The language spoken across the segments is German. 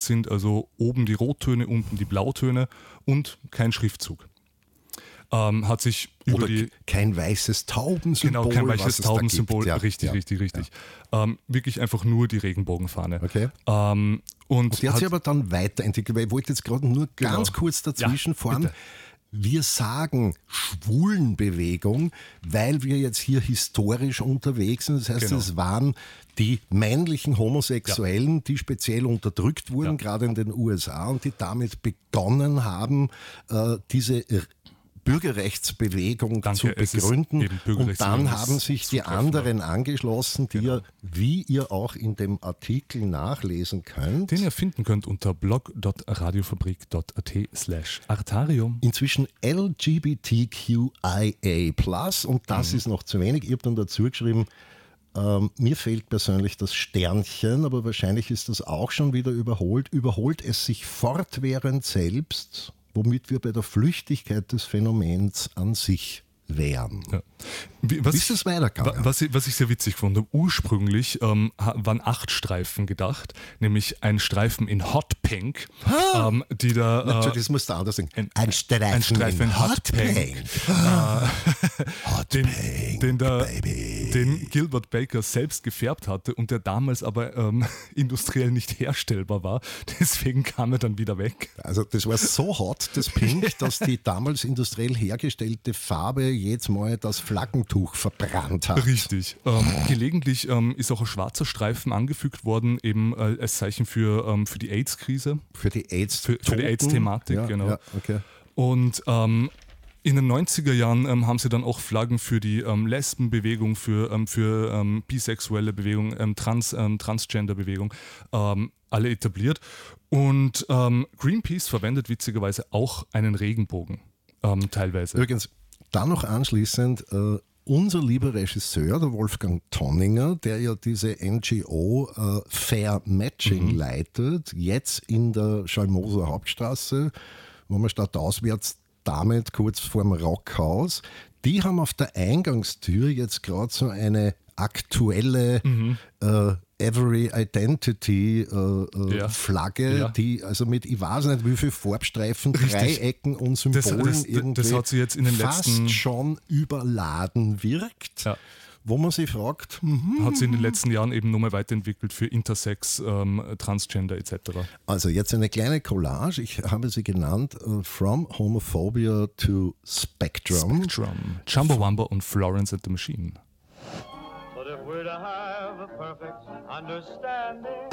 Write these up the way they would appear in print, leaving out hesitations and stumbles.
sind also oben die Rottöne, unten die Blautöne und kein Schriftzug. Hat sich über kein weißes Taubensymbol. Genau, kein weißes Taubensymbol. Ja, richtig. Ja. Wirklich einfach nur die Regenbogenfahne. Okay. Und die hat sich aber dann weiterentwickelt, weil ich wollte jetzt gerade nur ganz kurz dazwischen fahren. Bitte. Wir sagen Schwulenbewegung, weil wir jetzt hier historisch unterwegs sind. Das heißt, es waren die männlichen Homosexuellen, die speziell unterdrückt wurden, gerade in den USA, und die damit begonnen haben, diese Bürgerrechtsbewegung zu begründen. Und dann haben sich die anderen angeschlossen, die wie ihr auch in dem Artikel nachlesen könnt. Den ihr finden könnt unter blog.radiofabrik.at/Artarium. Inzwischen LGBTQIA+, und das ist noch zu wenig. Ich habe dann dazu geschrieben, mir fehlt persönlich das Sternchen, aber wahrscheinlich ist das auch schon wieder überholt. Überholt es sich fortwährend selbst, womit wir bei der Flüchtigkeit des Phänomens an sich wären. Ja. Wie ist das weitergegangen? Was ich sehr witzig fand, ursprünglich waren 8 Streifen gedacht, nämlich ein Streifen in Hot Pink, die da... Natürlich, das musst du anders sagen. Ein Streifen in Hot Pink. Hot Pink, den Gilbert Baker selbst gefärbt hatte und der damals aber industriell nicht herstellbar war. Deswegen kam er dann wieder weg. Also das war so hot, das Pink, dass die damals industriell hergestellte Farbe jetzt mal das Flaggentuch verbrannt hat. Richtig. Gelegentlich ist auch ein schwarzer Streifen angefügt worden, eben als Zeichen für die AIDS-Krise. Für die AIDS-Thematik, ja, genau. Ja, okay. Und in den 90er Jahren haben sie dann auch Flaggen für die Lesbenbewegung, für bisexuelle Bewegung, Transgender-Bewegung alle etabliert. Und Greenpeace verwendet witzigerweise auch einen Regenbogen teilweise. Übrigens, dann noch anschließend, unser lieber Regisseur, der Wolfgang Tonninger, der ja diese NGO Fair Matching leitet, jetzt in der Schalmoser Hauptstraße, wo man stadtauswärts damit kurz vorm Rockhaus, die haben auf der Eingangstür jetzt gerade so eine aktuelle Every Identity Flagge, die also mit, ich weiß nicht wie viel Farbstreifen, Dreiecken und Symbolen irgendwie das hat sie jetzt in den fast schon überladen wirkt. Ja. Wo man sich fragt, hat sie in den letzten Jahren eben nochmal weiterentwickelt für Intersex, Transgender etc. Also jetzt eine kleine Collage, ich habe sie genannt, From Homophobia to Spectrum. Chumbawamba und Florence and the Machine. But if we're to have a perfect understanding,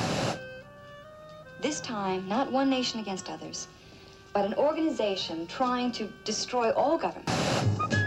this time, not one nation against others, but an organization trying to destroy all government.